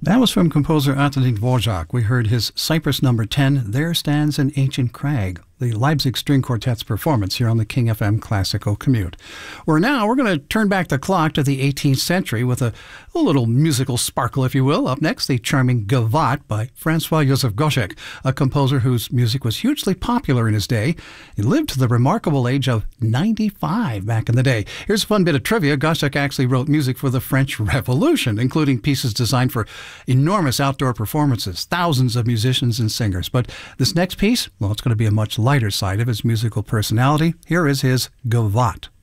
That was from composer Antonín Dvořák. We heard his Cypress number 10, There Stands an Ancient Crag, the Leipzig String Quartet's performance here on the King FM Classical Commute. We're going to turn back the clock to the 18th century with a little musical sparkle, if you will. Up next, the charming Gavotte by Francois Joseph Goschek, a composer whose music was hugely popular in his day. He lived to the remarkable age of 95 back in the day. Here's a fun bit of trivia. Goschek actually wrote music for the French Revolution, including pieces designed for enormous outdoor performances, thousands of musicians and singers. But this next piece, well, it's going to be a much lighter side of his musical personality. Here is his Gavotte.